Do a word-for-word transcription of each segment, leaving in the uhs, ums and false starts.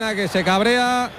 Que se cabrea,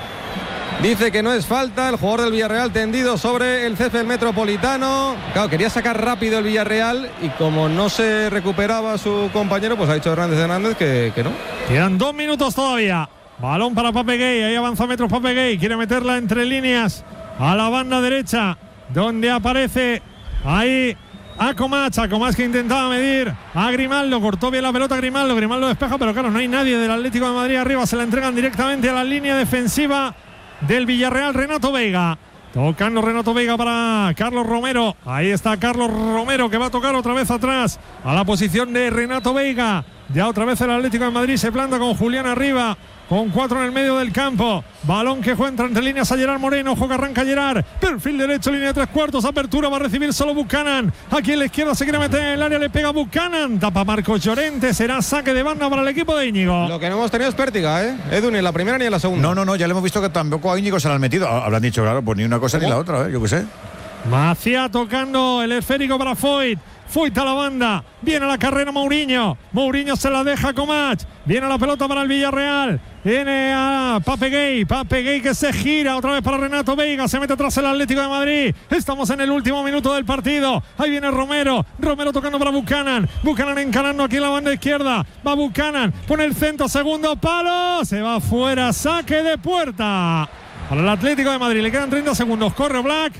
dice que no es falta, el jugador del Villarreal tendido sobre el césped metropolitano. Claro, quería sacar rápido el Villarreal y como no se recuperaba su compañero, pues ha dicho Hernández Hernández que, que no. Quedan dos minutos todavía. Balón para Pape Gay, ahí avanza metros Pape Gay, quiere meterla entre líneas a la banda derecha, donde aparece ahí a Comach, a Comach que intentaba medir a Grimaldo, cortó bien la pelota Grimaldo, Grimaldo despeja, pero claro, no hay nadie del Atlético de Madrid arriba, se la entregan directamente a la línea defensiva del Villarreal. Renato Veiga, tocando Renato Veiga para Carlos Romero, ahí está Carlos Romero que va a tocar otra vez atrás a la posición de Renato Veiga, ya otra vez el Atlético de Madrid se planta con Julián arriba, con cuatro en el medio del campo. Balón que juega entre líneas a Gerard Moreno. Ojo que arranca Gerard. Perfil derecho, línea de tres cuartos. Apertura va a recibir solo Buchanan. Aquí en la izquierda se quiere meter en el área. Le pega Buchanan. Tapa Marcos Llorente. Será saque de banda para el equipo de Íñigo. Lo que no hemos tenido es pértiga, ¿eh? Edu, ni en la primera ni en la segunda. No, no, no. Ya le hemos visto que tampoco a Íñigo se la han metido. Habrán dicho, claro, pues ni una cosa ¿Cómo? Ni la otra, ¿eh? Yo qué sé. Macía tocando el esférico para Foyt. Foyt a la banda, viene a la carrera Mourinho, Mourinho se la deja a Comach, viene a la pelota para el Villarreal, viene a Pape Gay, Pape Gay que se gira otra vez para Renato Veiga, se mete atrás el Atlético de Madrid, estamos en el último minuto del partido, ahí viene Romero, Romero tocando para Buchanan, Buchanan encarando aquí en la banda izquierda, va Buchanan, pone el centro, segundo palo, se va fuera, saque de puerta para el Atlético de Madrid, le quedan treinta segundos, corre Black.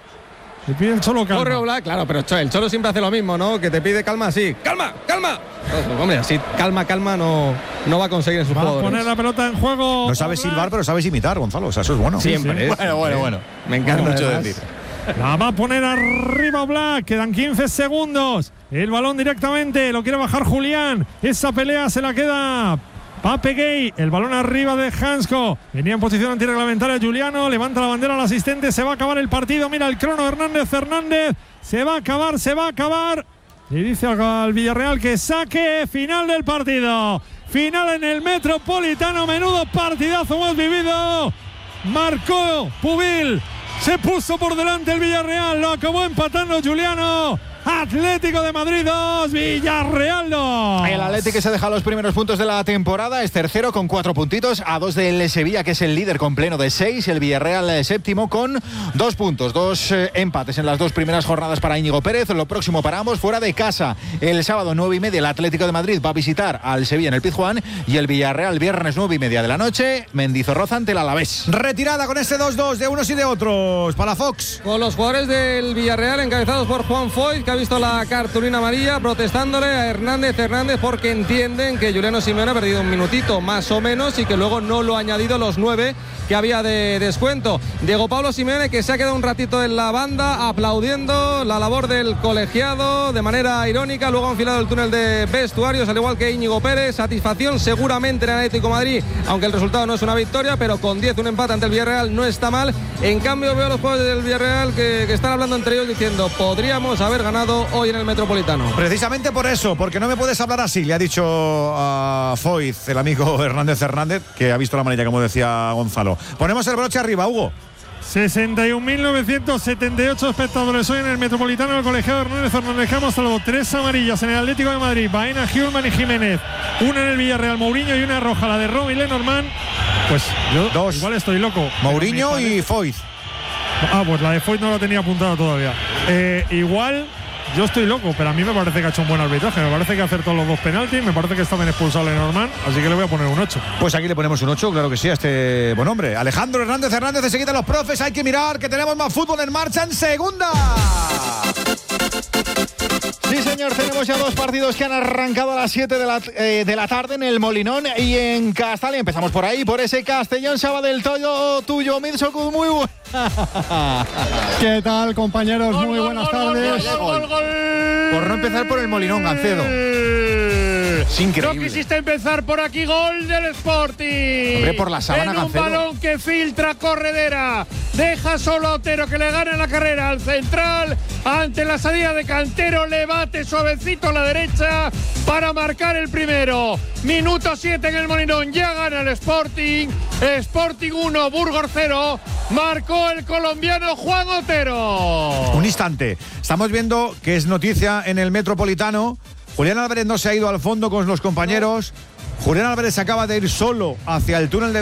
Le pide el Cholo calma. Corre Black, claro, pero el Cholo siempre hace lo mismo, ¿no? Que te pide calma así. ¡Calma! ¡Calma! Pues, hombre, así calma, calma no, no va a conseguir en sus juegos. Va a poner la pelota en juego. No sabes silbar, pero sabes imitar, Gonzalo. O sea, eso es bueno. Siempre. Sí, sí. Bueno, bueno, bueno. Me encanta mucho decir. La va a poner arriba Black. Quedan quince segundos. El balón directamente. Lo quiere bajar Julián. Esa pelea se la queda Pape Gay, el balón arriba de Hansko. Venía en posición antirreglamentaria Juliano. Levanta la bandera al asistente. Se va a acabar el partido. Mira el crono Hernández Hernández. Se va a acabar, se va a acabar. Y dice al Villarreal que saque final del partido. Final en el Metropolitano. Menudo partidazo hemos vivido. Marcó Pubil. Se puso por delante el Villarreal. Lo acabó empatando Juliano. Atlético de Madrid dos, Villarreal dos. El Atlético se deja los primeros puntos de la temporada, es tercero con cuatro puntitos, a dos del Sevilla, que es el líder con pleno de seis, el Villarreal séptimo con dos puntos, dos eh, empates en las dos primeras jornadas para Íñigo Pérez. Lo próximo para ambos fuera de casa, el sábado nueve y media el Atlético de Madrid va a visitar al Sevilla en el Pizjuán y el Villarreal viernes nueve y media de la noche, Mendizorroza ante el Alavés. Retirada con este dos dos de unos y de otros para Fox. Con los jugadores del Villarreal encabezados por Juan Foyt, que ha visto la cartulina amarilla, protestándole a Hernández Hernández porque entienden que Juliano Simeone ha perdido un minutito más o menos y que luego no lo ha añadido los nueve que había de descuento. Diego Pablo Simeone, que se ha quedado un ratito en la banda aplaudiendo la labor del colegiado de manera irónica, luego ha enfilado el túnel de vestuarios al igual que Íñigo Pérez. Satisfacción seguramente en el Atlético de Madrid, aunque el resultado no es una victoria, pero con diez un empate ante el Villarreal no está mal. En cambio veo a los jugadores del Villarreal que, que están hablando entre ellos diciendo podríamos haber ganado hoy en el Metropolitano. Precisamente por eso, porque no me puedes hablar así, le ha dicho a Foyt, el amigo Hernández Hernández, que ha visto la manilla, como decía Gonzalo. Ponemos el broche arriba, Hugo. sesenta y un mil novecientos setenta y ocho espectadores hoy en el Metropolitano del colegiado Hernández Hernández. Hemos salvo tres amarillas en el Atlético de Madrid, Baena, Hjulman y Jiménez. Una en el Villarreal, Mourinho, y una roja, la de Robin Lenormand. Pues yo Dos. igual estoy loco. Mourinho y Foyt. Ah, pues la de Foyt no la tenía apuntada todavía. Eh, igual yo estoy loco, pero a mí me parece que ha hecho un buen arbitraje. Me parece que ha acertado los dos penaltis. Me parece que está bien expulsado Lenormand. Así que le voy a poner un ocho. Pues aquí le ponemos un ocho, claro que sí, a este buen hombre. Alejandro Hernández Hernández, se quitan los profes. Hay que mirar que tenemos más fútbol en marcha en segunda. Sí, señor, tenemos ya dos partidos que han arrancado a las siete de la, eh, de la tarde en el Molinón y en Castalia. Empezamos por ahí, por ese Castellón Sabadell, todo tuyo, Midsokud, muy bueno. ¿Qué tal, compañeros? Gol, muy gol, buenas gol, tardes. Gol, gol, gol, gol. Por no empezar por el Molinón, Gancedo. Es increíble. No quisiste empezar por aquí, gol del Sporting. Hombre, por la sábana, en un Gancedo. balón que filtra corredera. Deja solo a Otero que le gana la carrera al central. Ante la salida de Cantero, le bate suavecito a la derecha para marcar el primero. Minuto siete en el Molinón, ya gana el Sporting. Sporting uno, Burgos cero. Marcó el colombiano Juan Otero. Un instante. Estamos viendo que es noticia en el Metropolitano. Julián Álvarez no se ha ido al fondo con los compañeros. Julián Álvarez acaba de ir solo hacia el túnel de